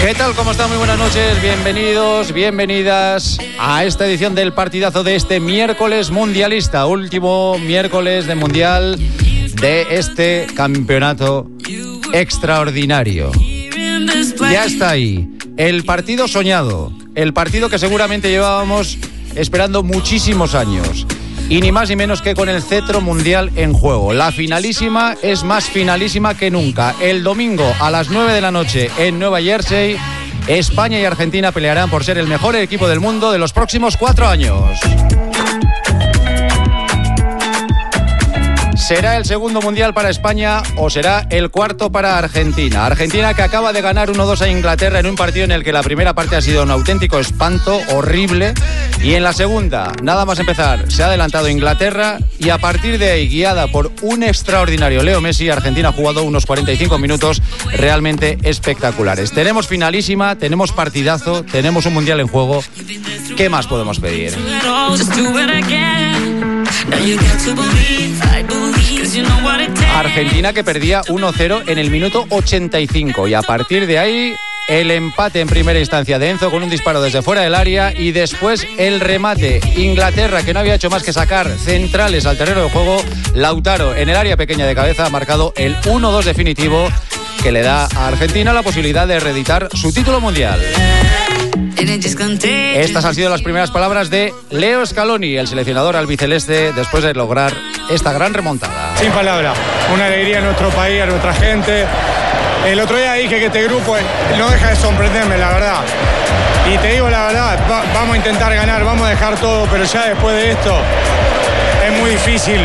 ¿Qué tal? ¿Cómo están? Muy buenas noches, bienvenidos, bienvenidas a esta edición del partidazo de este miércoles mundialista, último miércoles de mundial de este campeonato extraordinario. Ya está ahí, el partido soñado, el partido que seguramente llevábamos esperando muchísimos años. Y ni más ni menos que con el cetro mundial en juego. La finalísima es más finalísima que nunca. El domingo a las 9 de la noche en Nueva Jersey, España y Argentina pelearán por ser el mejor equipo del mundo de los próximos 4 años. ¿Será el segundo mundial para España o será el cuarto para Argentina? Argentina que acaba de ganar 1-2 a Inglaterra en un partido en el que la primera parte ha sido un auténtico espanto, horrible. Y en la segunda, nada más empezar, se ha adelantado Inglaterra y a partir de ahí, guiada por un extraordinario Leo Messi, Argentina ha jugado unos 45 minutos realmente espectaculares. Tenemos finalísima, tenemos partidazo, tenemos un mundial en juego. ¿Qué más podemos pedir? Argentina que perdía 1-0 en el minuto 85 y a partir de ahí el empate en primera instancia de Enzo con un disparo desde fuera del área y después el remate. Inglaterra, que no había hecho más que sacar centrales al terreno de juego. Lautaro en el área pequeña de cabeza ha marcado el 1-2 definitivo que le da a Argentina la posibilidad de reeditar su título mundial. Estas han sido las primeras palabras de Leo Scaloni, el seleccionador albiceleste, después de lograr esta gran remontada. Sin palabras, una alegría a nuestro país, a nuestra gente. El otro día dije que este grupo no deja de sorprenderme, la verdad. Y te digo la verdad, vamos a intentar ganar, vamos a dejar todo, pero ya después de esto es muy difícil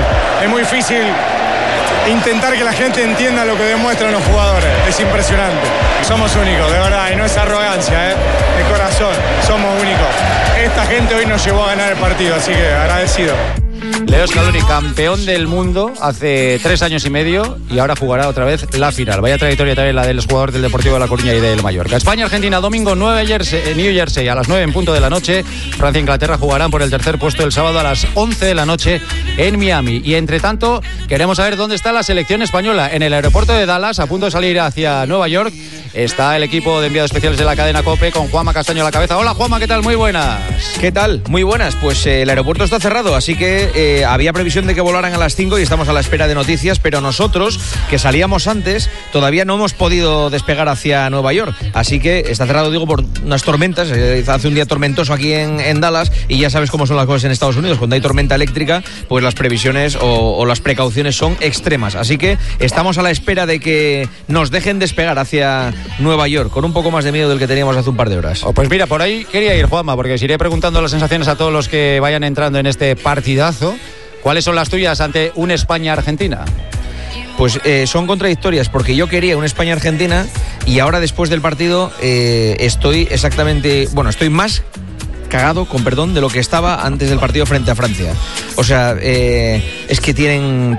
intentar que la gente entienda lo que demuestran los jugadores. Es impresionante. Somos únicos, de verdad, y no es arrogancia, de corazón, somos únicos. Esta gente hoy nos llevó a ganar el partido, así que agradecido. Leo Scaloni, campeón del mundo hace 3 años y medio y ahora jugará otra vez la final. Vaya trayectoria también la del jugador del Deportivo de La Coruña y del Mallorca. España-Argentina, domingo New Jersey a las 9 en punto de la noche. Francia e Inglaterra jugarán por el tercer puesto el sábado a las 11 de la noche en Miami. Y entre tanto, queremos saber dónde está la selección española. En el aeropuerto de Dallas, a punto de salir hacia Nueva York, está el equipo de enviados especiales de la cadena COPE con Juanma Castaño a la cabeza. Hola Juanma, ¿qué tal? Muy buenas. ¿Qué tal? Muy buenas. Pues el aeropuerto está cerrado, así que había previsión de que volaran a las 5 y estamos a la espera de noticias, pero nosotros, que salíamos antes, todavía no hemos podido despegar hacia Nueva York. Así que está cerrado, digo, por unas tormentas. Hace un día tormentoso aquí en Dallas y ya sabes cómo son las cosas en Estados Unidos. Cuando hay tormenta eléctrica, pues las previsiones o las precauciones son extremas. Así que estamos a la espera de que nos dejen despegar hacia Nueva York, con un poco más de miedo del que teníamos hace un par de horas. Pues mira, por ahí quería ir, Juanma, porque os iré preguntando las sensaciones a todos los que vayan entrando en este partidazo. ¿Cuáles son las tuyas ante un España-Argentina? Pues son contradictorias, porque yo quería un España-Argentina y ahora después del partido estoy más cagado, con perdón, de lo que estaba antes del partido frente a Francia. O sea, es que tienen...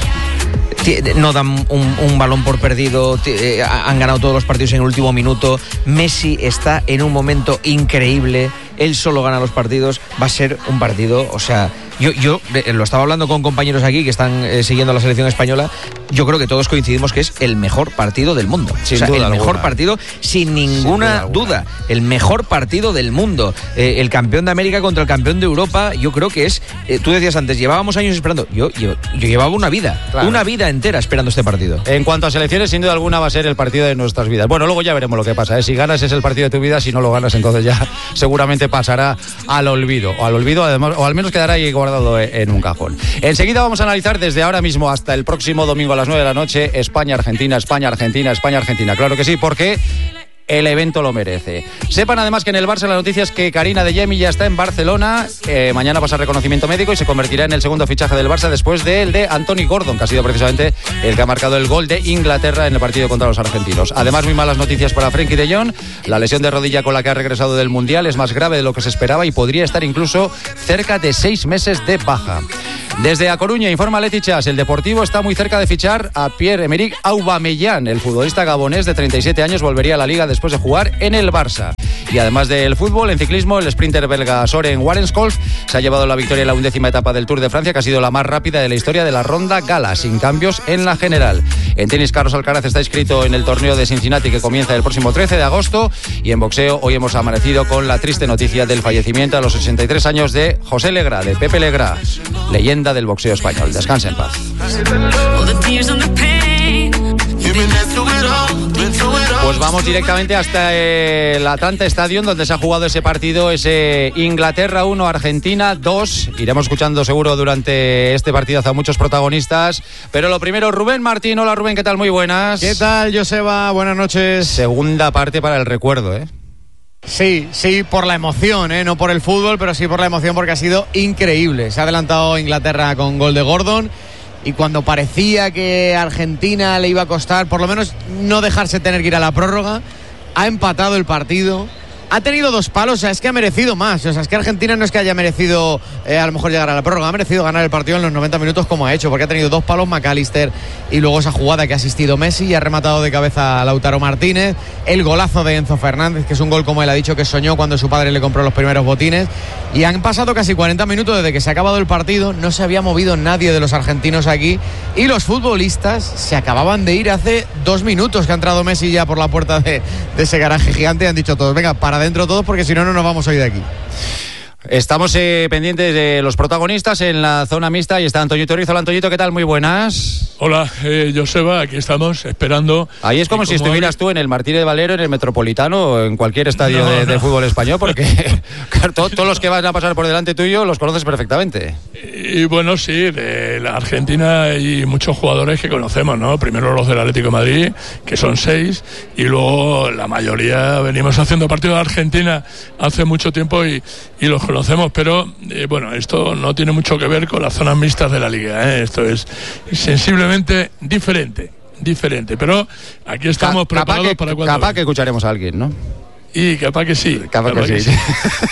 no dan un balón por perdido, han ganado todos los partidos en el último minuto. Messi está en un momento increíble, él solo gana los partidos, va a ser un partido, o sea... Yo lo estaba hablando con compañeros aquí que están siguiendo la selección española. Yo creo que todos coincidimos que es el mejor partido del mundo. Sin duda el mejor alguna. Partido, sin ninguna duda. El mejor partido del mundo. El campeón de América contra el campeón de Europa. Yo creo que es... tú decías antes, llevábamos años esperando. Yo llevaba una vida. Claro. Una vida entera esperando este partido. En cuanto a selecciones, sin duda alguna va a ser el partido de nuestras vidas. Bueno, luego ya veremos lo que pasa. Si ganas es el partido de tu vida. Si no lo ganas, entonces ya seguramente pasará al olvido. O al olvido, además, o al menos quedará ahí guardado en un cajón. Enseguida vamos a analizar desde ahora mismo hasta el próximo domingo a las 9 de la noche España-Argentina, España-Argentina, España-Argentina. Claro que sí, porque el evento lo merece. Sepan además que en el Barça la noticia es que Karina Adeyemi ya está en Barcelona. Mañana pasa reconocimiento médico y se convertirá en el segundo fichaje del Barça después del de Anthony Gordon, que ha sido precisamente el que ha marcado el gol de Inglaterra en el partido contra los argentinos. Además, muy malas noticias para Frenkie de Jong. La lesión de rodilla con la que ha regresado del Mundial es más grave de lo que se esperaba y podría estar incluso cerca de 6 meses de baja. Desde A Coruña informa Leti Chas, el Deportivo está muy cerca de fichar a Pierre-Emerick Aubameyang. El futbolista gabonés de 37 años volvería a la Liga después de jugar en el Barça. Y además del fútbol, en ciclismo, el sprinter belga Søren Warenskolf se ha llevado la victoria en la 11ª etapa del Tour de Francia, que ha sido la más rápida de la historia de la Ronda Gala, sin cambios en la general. En tenis, Carlos Alcaraz está inscrito en el torneo de Cincinnati, que comienza el próximo 13 de agosto. Y en boxeo, hoy hemos amanecido con la triste noticia del fallecimiento a los 83 años de José Legrá, de Pepe Legrá, leyenda del boxeo español. Descanse en paz. Pues vamos directamente hasta el Atlanta Stadium, donde se ha jugado ese partido, ese Inglaterra 1, Argentina 2. Iremos escuchando seguro durante este partidazo a muchos protagonistas. Pero lo primero, Rubén Martín. Hola Rubén, ¿qué tal? Muy buenas. ¿Qué tal, Joseba? Buenas noches. Segunda parte para el recuerdo, ¿eh? Sí, por la emoción, no por el fútbol, pero sí por la emoción, porque ha sido increíble. Se ha adelantado Inglaterra con gol de Gordon, y cuando parecía que a Argentina le iba a costar por lo menos no dejarse tener que ir a la prórroga, ha empatado el partido. Ha tenido 2 palos, o sea, es que ha merecido más. O sea, es que Argentina no es que haya merecido a lo mejor llegar a la prórroga, ha merecido ganar el partido en los 90 minutos como ha hecho, porque ha tenido 2 palos McAllister y luego esa jugada que ha asistido Messi y ha rematado de cabeza a Lautaro Martínez. El golazo de Enzo Fernández, que es un gol, como él ha dicho, que soñó cuando su padre le compró los primeros botines. Y han pasado casi 40 minutos desde que se ha acabado el partido, no se había movido nadie de los argentinos aquí, y los futbolistas se acababan de ir hace 2 minutos que ha entrado Messi ya por la puerta de ese garaje gigante, y han dicho todos, venga, para adentro todos, porque si no, no nos vamos hoy de aquí. Estamos pendientes de los protagonistas en la zona mixta, y está Antoñito Rizo. Hola Antoñito, ¿qué tal? Muy buenas. Hola, Joseba, aquí estamos esperando. Ahí es como si estuvieras tú en el Martínez de Valero, en el Metropolitano, o en cualquier estadio de fútbol español, porque claro, todos los que van a pasar por delante tuyo los conoces perfectamente. Y bueno, sí, de la Argentina hay muchos jugadores que conocemos, ¿no? Primero los del Atlético de Madrid, que son 6, y luego la mayoría venimos haciendo partidos de Argentina hace mucho tiempo y los conocemos, pero bueno, esto no tiene mucho que ver con las zonas mixtas de la liga, Esto es sensiblemente diferente, pero aquí estamos preparados para cuando... Capaz que escucharemos a alguien, ¿no? Y capaz que sí. Capaz que sí.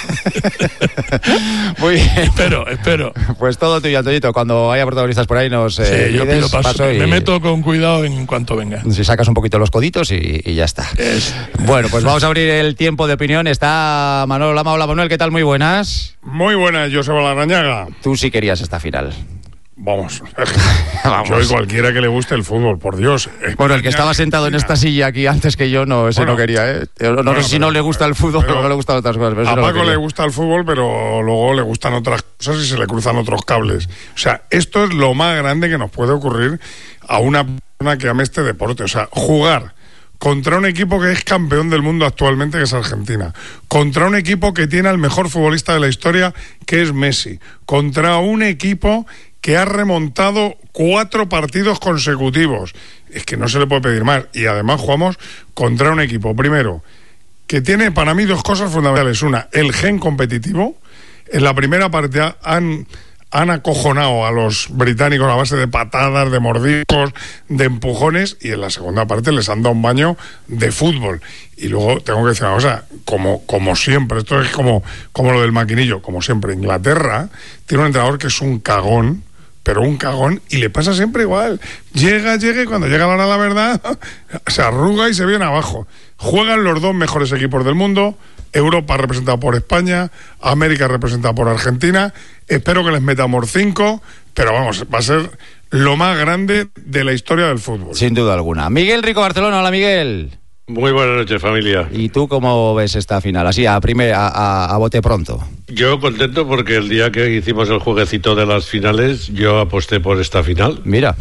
Muy bien. Espero. Pues todo tuyo, Antoñito. Cuando haya protagonistas por ahí nos yo pido paso y me meto con cuidado en cuanto venga. Si sacas un poquito los coditos y ya está. Bueno, pues vamos a abrir el tiempo de opinión. Está Manolo Lama. Hola Manuel, ¿qué tal? Muy buenas. Muy buenas, Joseba Larrañaga. Tú sí querías esta final. Vamos. Yo y cualquiera que le guste el fútbol, por Dios. Bueno, el que estaba sentado en esta silla aquí antes que yo, no quería, No sé si no le gusta el fútbol o no le gustan otras cosas. A Paco le gusta el fútbol, pero luego le gustan otras cosas y se le cruzan otros cables. O sea, esto es lo más grande que nos puede ocurrir a una persona que ame este deporte. O sea, jugar contra un equipo que es campeón del mundo actualmente, que es Argentina, contra un equipo que tiene al mejor futbolista de la historia, que es Messi, contra un equipo que ha remontado 4 partidos consecutivos. Es que no se le puede pedir más. Y además jugamos contra un equipo, primero, que tiene para mí 2 cosas fundamentales. Una, el gen competitivo. En la primera parte han acojonado a los británicos a base de patadas, de mordiscos, de empujones, y en la segunda parte les han dado un baño de fútbol. Y luego tengo que decir una cosa, como siempre, esto es como lo del maquinillo, como siempre, Inglaterra tiene un entrenador que es un cagón, pero un cagón, y le pasa siempre igual. Llega y cuando llega la hora de la verdad se arruga y se viene abajo. Juegan los 2 mejores equipos del mundo, Europa representada por España, América representada por Argentina. Espero que les metamos 5, pero vamos, va a ser lo más grande de la historia del fútbol. Sin duda alguna. Miguel Rico, Barcelona. Hola Miguel. Muy buenas noches, familia. ¿Y tú cómo ves esta final? Así, a bote pronto. Yo contento porque el día que hicimos el jueguecito de las finales, yo aposté por esta final. Mira.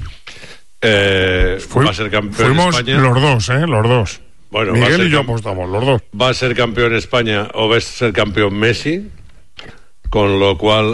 Va a ser campeón fuimos España. Los dos. Bueno, Miguel y yo apostamos, los dos. Va a ser campeón España o va a ser campeón Messi, con lo cual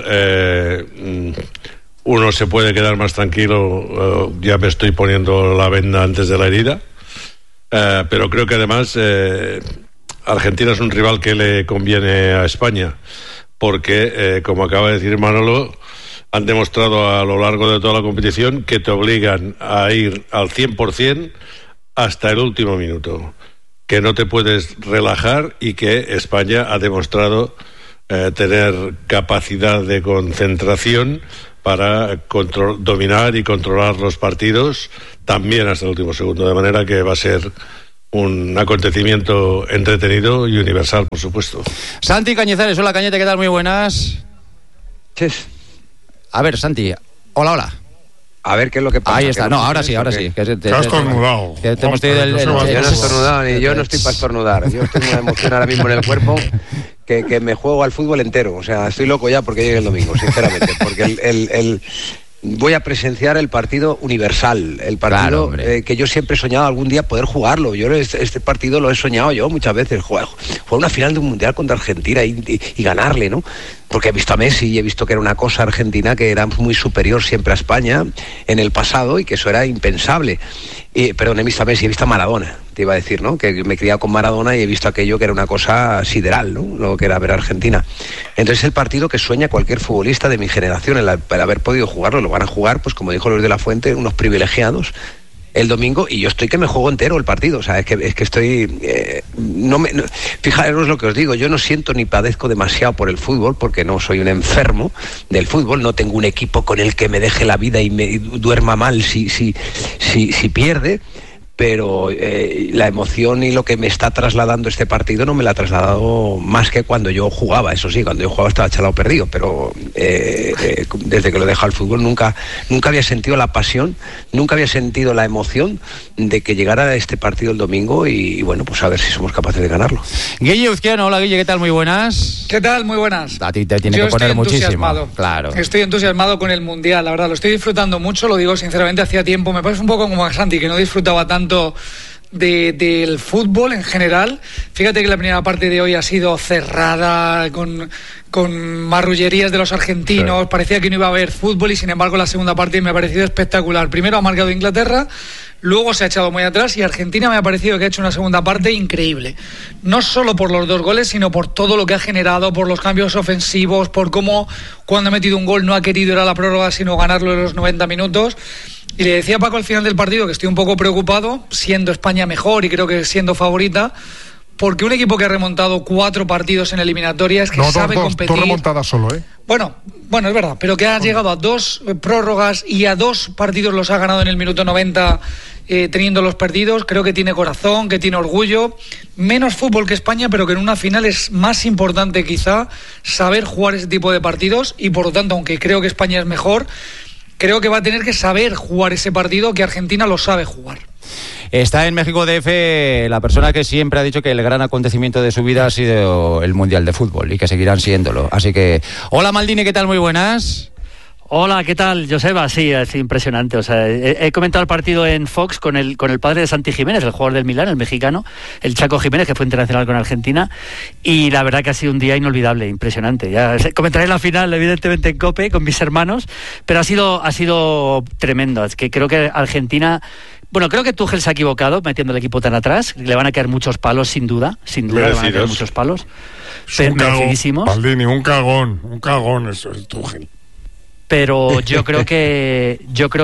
uno se puede quedar más tranquilo. Ya me estoy poniendo la venda antes de la herida. Pero creo que además Argentina es un rival que le conviene a España, porque como acaba de decir Manolo, han demostrado a lo largo de toda la competición que te obligan a ir al 100% hasta el último minuto, que no te puedes relajar, y que España ha demostrado tener capacidad de concentración para dominar y controlar los partidos también hasta el último segundo, de manera que va a ser un acontecimiento entretenido y universal, por supuesto. Santi Cañizares, hola Cañete, ¿qué tal? Muy buenas. Ches. A ver, Santi, hola. A ver qué es lo que pasa. Ahí está, no, ahora sí. Te has estornudado. Yo no he estornudado, ni yo no estoy para estornudar. Yo estoy una emoción ahora mismo en el cuerpo que me juego al fútbol entero. O sea, estoy loco ya porque llegue el domingo, sinceramente. Porque voy a presenciar el partido universal, el partido que yo siempre he soñado algún día poder jugarlo. Yo este partido lo he soñado yo muchas veces, jugar una final de un mundial contra Argentina y ganarle, ¿no? Porque he visto a Messi y he visto que era una cosa Argentina que era muy superior siempre a España en el pasado y que eso era impensable. Perdón, he visto a Messi, he visto a Maradona, te iba a decir, ¿no? Que me he criado con Maradona y he visto aquello que era una cosa sideral, ¿no? Lo que era ver a Argentina. Entonces el partido que sueña cualquier futbolista de mi generación, el haber podido jugarlo, lo van a jugar, pues como dijo Luis de la Fuente, unos privilegiados el domingo, y yo estoy que me juego entero el partido. O sea, es que estoy fijaros lo que os digo, yo no siento ni padezco demasiado por el fútbol, porque no soy un enfermo del fútbol, no tengo un equipo con el que me deje la vida y me duerma mal si pierde. Pero la emoción y lo que me está trasladando este partido no me la ha trasladado más que cuando yo jugaba. Eso sí, cuando yo jugaba estaba chalado perdido, pero desde que lo he dejado el fútbol nunca había sentido la pasión, nunca había sentido la emoción de que llegara este partido el domingo y bueno, pues a ver si somos capaces de ganarlo. Guille Uzquiano, hola Guille, ¿qué tal? Muy buenas. ¿Qué tal? Muy buenas. A ti te tiene que poner muchísimo. Claro. Estoy entusiasmado con el Mundial, la verdad, lo estoy disfrutando mucho, lo digo sinceramente, hacía tiempo, me parece un poco como a Santi, que no disfrutaba tanto del fútbol en general. Fíjate que la primera parte de hoy ha sido cerrada, con marrullerías de los argentinos, sí. Parecía que no iba a haber fútbol y sin embargo la segunda parte me ha parecido espectacular. Primero ha marcado Inglaterra, luego se ha echado muy atrás y Argentina me ha parecido que ha hecho una segunda parte increíble. No solo por los 2 goles, sino por todo lo que ha generado, por los cambios ofensivos, por cómo cuando ha metido un gol no ha querido ir a la prórroga sino ganarlo en los 90 minutos. Y le decía a Paco al final del partido que estoy un poco preocupado, siendo España mejor y creo que siendo favorita, porque un equipo que ha remontado 4 partidos en eliminatorias, que sabe competir... No, 2 remontadas solo, ¿eh? Bueno, es verdad, pero que ha llegado a 2 prórrogas y a 2 partidos los ha ganado en el minuto 90 teniendo los perdidos. Creo que tiene corazón, que tiene orgullo. Menos fútbol que España, pero que en una final es más importante quizá saber jugar ese tipo de partidos y por lo tanto, aunque creo que España es mejor, creo que va a tener que saber jugar ese partido que Argentina lo sabe jugar. Está en México DF la persona que siempre ha dicho que el gran acontecimiento de su vida ha sido el Mundial de Fútbol y que seguirán siéndolo. Así que, hola Maldini, ¿qué tal? Muy buenas. Hola, ¿qué tal, Joseba? Sí, es impresionante. O sea, he comentado el partido en Fox con el padre de Santi Jiménez, el jugador del Milán, el mexicano, el Chaco Jiménez, que fue internacional con Argentina, y la verdad que ha sido un día inolvidable, impresionante. Ya comentaré la final, evidentemente, en COPE con mis hermanos, pero ha sido tremendo. Es que creo que Argentina... Bueno, creo que Tuchel se ha equivocado metiendo el equipo tan atrás. Le van a caer muchos palos, sin duda le van a caer muchos palos. Merecidísimos. Maldini, un cagón, eso es Tuchel. Pero yo creo que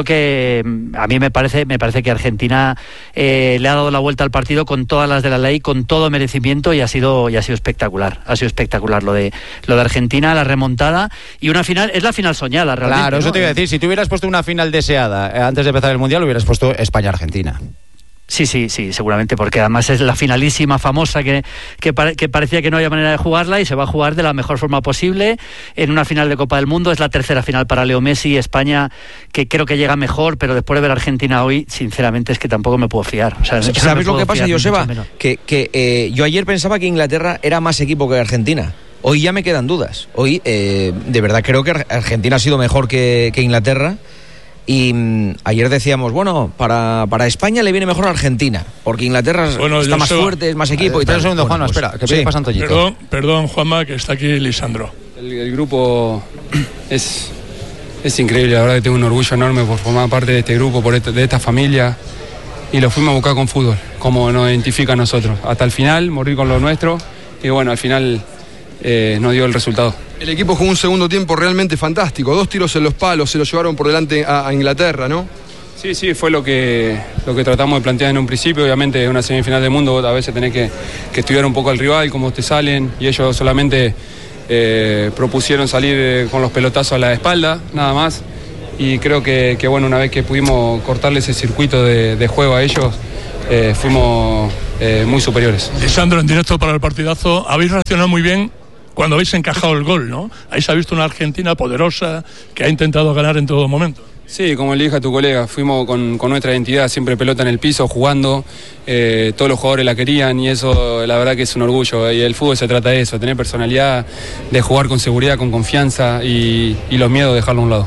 a mí me parece que Argentina le ha dado la vuelta al partido con todas las de la ley, con todo merecimiento, y ha sido espectacular. Ha sido espectacular lo de Argentina, la remontada, y una final, es la final soñada realmente. Claro, eso, ¿no? Te iba a decir, si tú hubieras puesto una final deseada antes de empezar el Mundial, hubieras puesto España-Argentina. Sí, seguramente, porque además es la finalísima famosa que parecía que no había manera de jugarla y se va a jugar de la mejor forma posible en una final de Copa del Mundo. Es la tercera final para Leo Messi, España, que creo que llega mejor, pero después de ver a Argentina hoy, sinceramente es que tampoco me puedo fiar. O sea, ¿sabes lo que pasa, Joseba? Que yo ayer pensaba que Inglaterra era más equipo que Argentina. Hoy ya me quedan dudas. Hoy, de verdad, creo que Argentina ha sido mejor que Inglaterra. Y ayer decíamos, bueno, para España le viene mejor a Argentina, porque Inglaterra está más fuerte, es más equipo y tal. Un segundo, Juanma, espera, que pasa Antoñito. Perdón, Juanma, que está aquí Lisandro. El grupo es increíble, la verdad que tengo un orgullo enorme por formar parte de este grupo, de esta familia, y lo fuimos a buscar con fútbol, como nos identifica a nosotros. Hasta el final, morir con lo nuestro, y bueno, al final nos dio el resultado. El equipo jugó un segundo tiempo realmente fantástico, 2 tiros en los palos, se lo llevaron por delante a Inglaterra, ¿no? Sí, fue lo que tratamos de plantear en un principio. Obviamente en una semifinal del mundo a veces tenés que estudiar un poco al rival, cómo te salen, y ellos solamente propusieron salir con los pelotazos a la espalda, nada más, y creo que bueno, una vez que pudimos cortarle ese circuito de juego a ellos, fuimos muy superiores. Lisandro, en directo para el partidazo, habéis reaccionado muy bien cuando habéis encajado el gol, ¿no? Ahí se ha visto una Argentina poderosa que ha intentado ganar en todo momento. Sí, como le dije a tu colega, fuimos con nuestra identidad, siempre pelota en el piso, jugando, todos los jugadores la querían y eso la verdad que es un orgullo. Y el fútbol se trata de eso, tener personalidad, de jugar con seguridad, con confianza y los miedos dejarlo a un lado.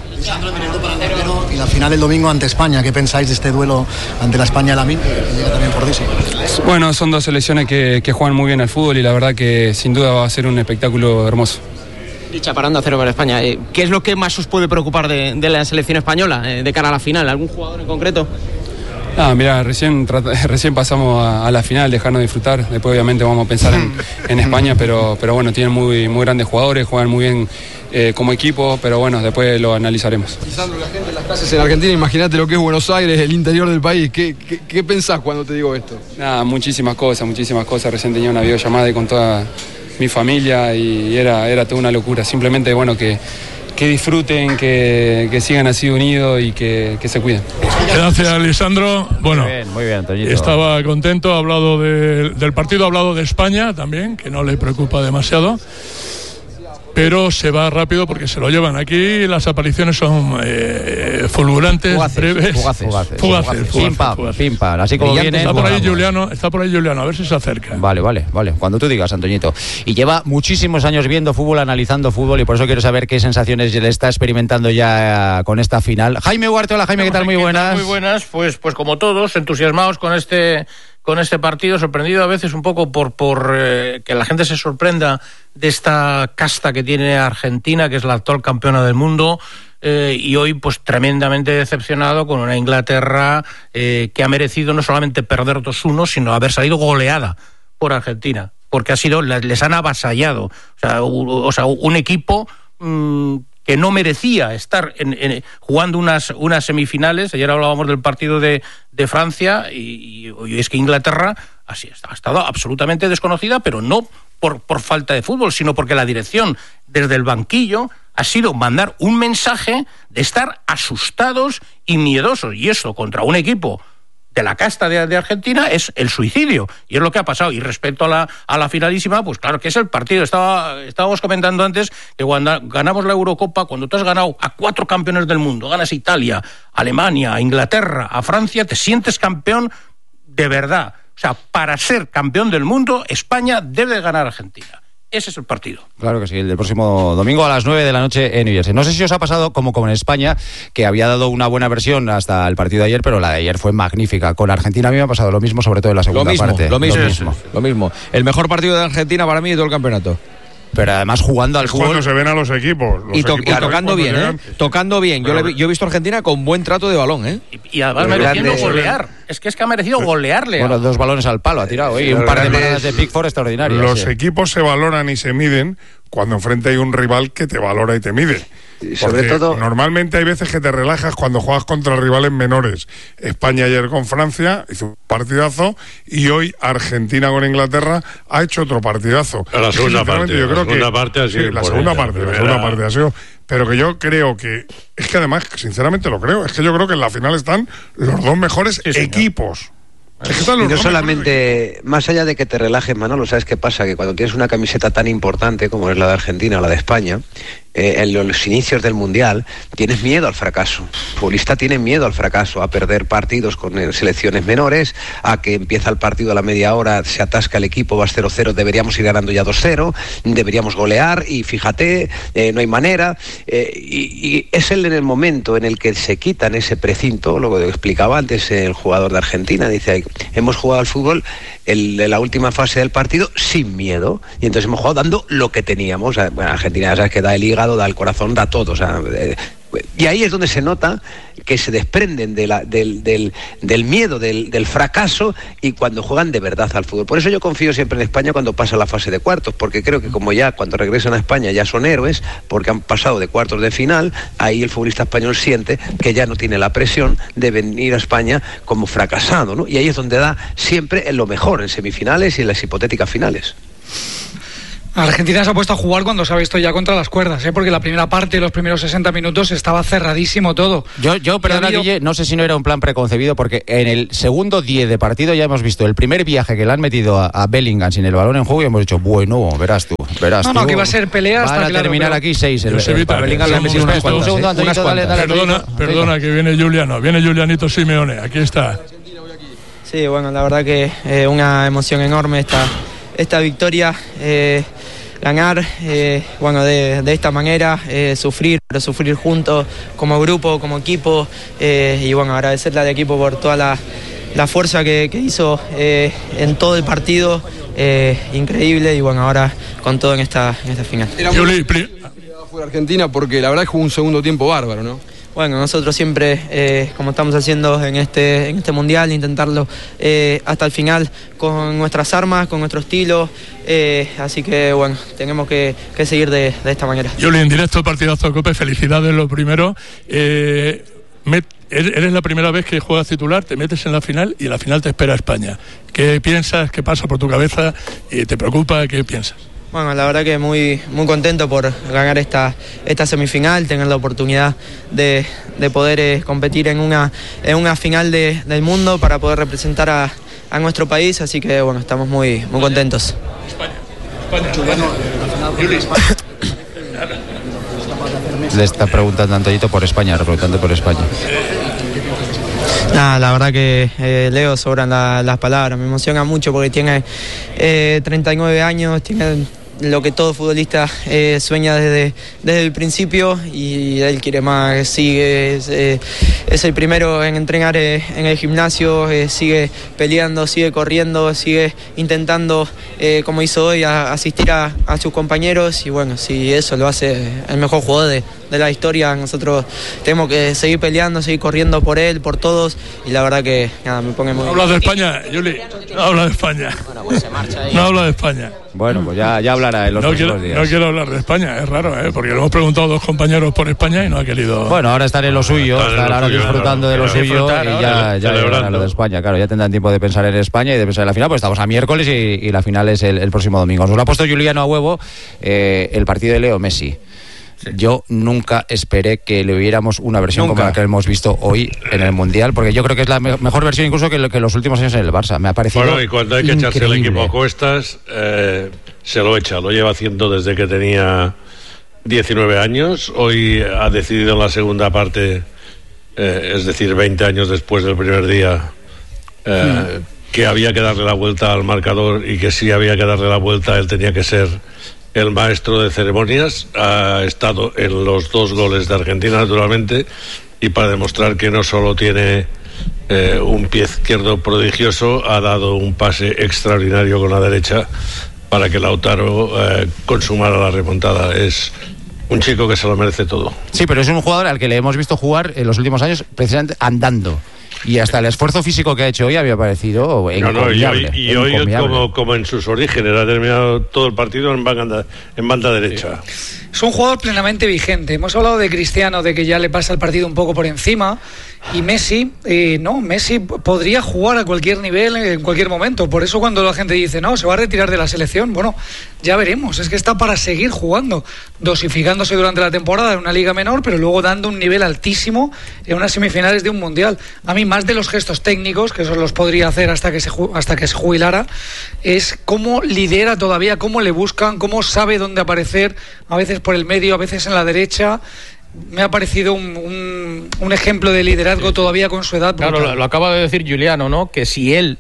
Y la final el domingo ante España, ¿qué pensáis de este duelo ante la España Lamine, que llega también fortísimo? Bueno, son dos selecciones que juegan muy bien al fútbol y la verdad que sin duda va a ser un espectáculo hermoso. Dicha parando a 0 para España. ¿Qué es lo que más os puede preocupar de la selección española de cara a la final? ¿Algún jugador en concreto? Mira, recién pasamos a la final, dejarnos disfrutar. Después obviamente vamos a pensar en España, pero bueno, tienen muy grandes jugadores, juegan muy bien como equipo, pero bueno, después lo analizaremos. Lisandro, la gente en las casas en Argentina, imagínate lo que es Buenos Aires, el interior del país. ¿Qué pensás cuando te digo esto? Muchísimas cosas. Recién tenía una videollamada con toda mi familia y era toda una locura. Simplemente, bueno, que disfruten, que sigan así unidos y que se cuiden. Gracias, Lisandro. Bueno, muy bien, Toñito. Estaba contento, ha hablado del partido, ha hablado de España también, que no le preocupa demasiado. Pero se va rápido porque se lo llevan. Aquí las apariciones son fulgurantes, breves. Fugaces. Pim, pam. Así como viene. Está por ahí Juliano, a ver si se acerca. Vale. Cuando tú digas, Antoñito. Y lleva muchísimos años viendo fútbol, analizando fútbol, y por eso quiero saber qué sensaciones le está experimentando ya con esta final. Jaime Huarte, hola Jaime, ¿qué tal? Muy buenas. Muy buenas, pues como todos, entusiasmados con este partido, sorprendido a veces un poco por que la gente se sorprenda de esta casta que tiene Argentina, que es la actual campeona del mundo, y hoy pues tremendamente decepcionado con una Inglaterra que ha merecido no solamente perder 2-1, sino haber salido goleada por Argentina, porque les han avasallado. O sea, un equipo que no merecía estar jugando unas semifinales. Ayer hablábamos del partido de Francia y es que Inglaterra ha estado absolutamente desconocida, pero no por falta de fútbol, sino porque la dirección desde el banquillo ha sido mandar un mensaje de estar asustados y miedosos, y eso contra un equipo de la casta de Argentina es el suicidio, y es lo que ha pasado. Y respecto a la finalísima, pues claro que es el partido. Estábamos comentando antes que cuando ganamos la Eurocopa, cuando tú has ganado a 4 campeones del mundo, ganas a Italia, a Alemania, a Inglaterra, a Francia, te sientes campeón de verdad. O sea, para ser campeón del mundo, España debe ganar a Argentina. Ese es el partido. Claro que sí, el del próximo domingo a las 9 de la noche en New Jersey. No sé si os ha pasado como en España, que había dado una buena versión hasta el partido de ayer, pero la de ayer fue magnífica. Con Argentina a mí me ha pasado lo mismo, sobre todo en la segunda parte. Lo mismo. El mejor partido de Argentina para mí de todo el campeonato. Pero además jugando al fútbol. Cuando se ven a los equipos. Y tocando bien, llegan... Tocando bien. Yo he visto a Argentina con buen trato de balón, Y además mereciendo golear. Es que ha merecido golearle. Bueno, 2 balones al palo ha tirado, y un par de paradas de Pickford extraordinarias. Los equipos se valoran y se miden cuando enfrente hay un rival que te valora y te mide. Sobre todo, normalmente hay veces que te relajas cuando juegas contra rivales menores. España ayer con Francia hizo un partidazo, y hoy Argentina con Inglaterra ha hecho otro partidazo. La segunda parte. Yo creo la segunda parte ha sido. Sí, la segunda parte ha sido. Pero que yo creo que es que además, sinceramente lo creo, es que yo creo que en la final están los dos mejores equipos. Y no solamente, más allá de que te relajes, Manolo, ¿sabes qué pasa? Que cuando tienes una camiseta tan importante como es la de Argentina o la de España, en los inicios del Mundial, tienes miedo al fracaso. El futbolista tiene miedo al fracaso, a perder partidos con selecciones menores, a que empieza el partido a la media hora, se atasca el equipo, vas 0-0, deberíamos ir ganando ya 2-0, deberíamos golear, y fíjate, no hay manera. Y es en el momento en el que se quitan ese precinto, lo que explicaba antes el jugador de Argentina, dice, hemos jugado al fútbol en la última fase del partido sin miedo, y entonces hemos jugado dando lo que teníamos. Bueno, Argentina ya sabes que da el hígado, da el corazón, da todo, y ahí es donde se nota que se desprenden del miedo, del fracaso, y cuando juegan de verdad al fútbol. Por eso yo confío siempre en España cuando pasa la fase de cuartos, porque creo que como ya cuando regresan a España ya son héroes, porque han pasado de cuartos de final, ahí el futbolista español siente que ya no tiene la presión de venir a España como fracasado, ¿no? Y ahí es donde da siempre lo mejor en semifinales y en las hipotéticas finales. Argentina se ha puesto a jugar cuando se ha visto ya contra las cuerdas, porque la primera parte, los primeros 60 minutos, estaba cerradísimo todo. Yo perdona, Guille, no sé si no era un plan preconcebido, porque en el segundo 10 de partido ya hemos visto el primer viaje que le han metido a Bellingham sin el balón en juego y hemos dicho, bueno, verás tú. No, que va a ser pelea hasta claro, terminar aquí 6. Bellingham le ha metido unas cuantas. Perdona, que viene Julianito Simeone, aquí está. Sí, bueno, la verdad que una emoción enorme esta victoria. Ganar, de esta manera, sufrir, pero sufrir juntos como grupo, como equipo, y bueno, agradecerle al equipo por toda la fuerza que hizo en todo el partido, increíble, y bueno, ahora con todo en esta final. Fue Argentina porque la verdad es que jugó un segundo tiempo bárbaro, ¿no? Bueno, nosotros siempre, como estamos haciendo en este mundial, intentarlo hasta el final con nuestras armas, con nuestro estilo, así que bueno, tenemos que seguir de esta manera. Juli, en directo, partidazo de Cope, felicidades lo primero. Eres la primera vez que juegas titular, te metes en la final y en la final te espera España. ¿Qué piensas? ¿Qué pasa por tu cabeza? ¿Te preocupa? ¿Qué piensas? Bueno, la verdad que muy contento por ganar esta semifinal, tener la oportunidad de poder competir en una final del mundo para poder representar a nuestro país, así que bueno, estamos muy contentos. Le está preguntando Antoñito por España, repreguntando por España. Nada, la verdad que Leo, sobran las palabras, me emociona mucho porque tiene 39 años, tiene lo que todo futbolista sueña desde el principio, y él quiere más, sigue, es el primero en entrenar en el gimnasio, sigue peleando, sigue corriendo, sigue intentando, como hizo hoy, asistir a sus compañeros, y bueno, si eso lo hace el mejor jugador de la historia, nosotros tenemos que seguir peleando, seguir corriendo por él, por todos, y la verdad que nada, me pone muy... No habla de España, Juli, no habla de España. No habla de España. Bueno, pues ya hablará en los próximos días. No quiero hablar de España, es raro, porque lo hemos preguntado a 2 compañeros por España y no ha querido... Bueno, ahora estaré en lo suyo, estará ahora disfrutando de lo suyo, y ya llegará lo de España, claro, ya tendrán tiempo de pensar en España y de pensar en la final, pues estamos a miércoles y la final es el próximo domingo. Nos lo ha puesto Juliano a huevo, el partido de Leo Messi. Yo nunca esperé que le hubiéramos una versión como la que hemos visto hoy en el Mundial, porque yo creo que es la mejor versión incluso que los últimos años en el Barça. Me ha parecido Bueno, y cuando hay que echarse el equipo a cuestas, se lo echa. Lo lleva haciendo desde que tenía 19 años. Hoy ha decidido en la segunda parte, es decir, 20 años después del primer día, que había que darle la vuelta al marcador, y que si había que darle la vuelta, él tenía que ser el maestro de ceremonias. Ha estado en los 2 goles de Argentina, naturalmente, y para demostrar que no solo tiene un pie izquierdo prodigioso, ha dado un pase extraordinario con la derecha para que Lautaro consumara la remontada. Es un chico que se lo merece todo. Sí, pero es un jugador al que le hemos visto jugar en los últimos años precisamente andando. Y hasta el esfuerzo físico que ha hecho hoy había parecido encomiable. Y hoy como en sus orígenes, ha terminado todo el partido en banda derecha. Es un jugador plenamente vigente. Hemos hablado de Cristiano, de que ya le pasa el partido un poco por encima. Y Messi, Messi podría jugar a cualquier nivel en cualquier momento. Por eso cuando la gente dice, no, se va a retirar de la selección, bueno, ya veremos. Es que está para seguir jugando, dosificándose durante la temporada en una liga menor, pero luego dando un nivel altísimo en unas semifinales de un mundial. A mí, más de los gestos técnicos, que esos los podría hacer hasta que se jubilara, es cómo lidera todavía, cómo le buscan, cómo sabe dónde aparecer, a veces por el medio, a veces en la derecha. Me ha parecido un ejemplo de liderazgo todavía con su edad. Claro, lo acaba de decir Juliano, ¿no? Que si él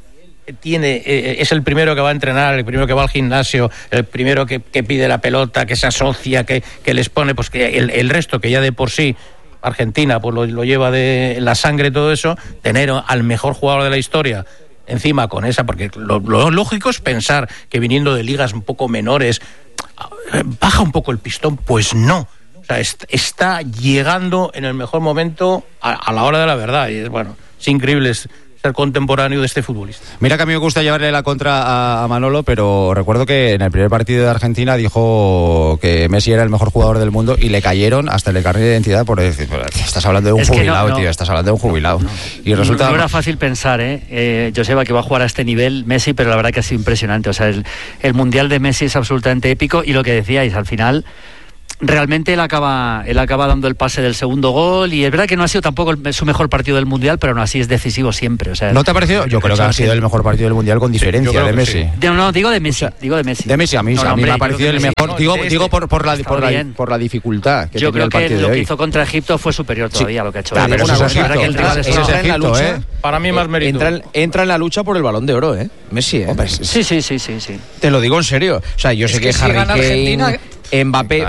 es el primero que va a entrenar, el primero que va al gimnasio, el primero que pide la pelota, que se asocia, que les pone, pues que el resto, que ya de por sí Argentina pues lo lleva de la sangre, todo eso, tener al mejor jugador de la historia encima con esa, porque lo lógico es pensar que viniendo de ligas un poco menores baja un poco el pistón. Pues no. O sea, está llegando en el mejor momento a la hora de la verdad. Y es increíble ser contemporáneo de este futbolista. Mira que a mí me gusta llevarle la contra a Manolo, pero recuerdo que en el primer partido de Argentina dijo que Messi era el mejor jugador del mundo y le cayeron hasta el carnet de identidad por decir, estás hablando de un jubilado, tío, estás hablando de un jubilado. Y resulta... No era fácil pensar, Joseba, que va a jugar a este nivel Messi, pero la verdad que ha sido impresionante. O sea, el Mundial de Messi es absolutamente épico y lo que decíais, al final... Realmente él acaba dando el pase del segundo gol y es verdad que no ha sido tampoco su mejor partido del Mundial, pero aún así es decisivo siempre. O sea, ¿no te ha parecido? Yo creo que ha sido el mejor partido del Mundial con diferencia de Messi. Sí. No, digo de Messi. De Messi a mí me ha parecido el mejor. Digo por la dificultad que tenía el partido de hoy. Lo que hizo contra Egipto fue superior todavía a lo que ha hecho. Pero eso es Egipto, Para mí más mérito. Entra en la lucha por el Balón de Oro, Messi, Sí. Te lo digo en serio. O sea, yo sé que Harry Kane, Mbappé,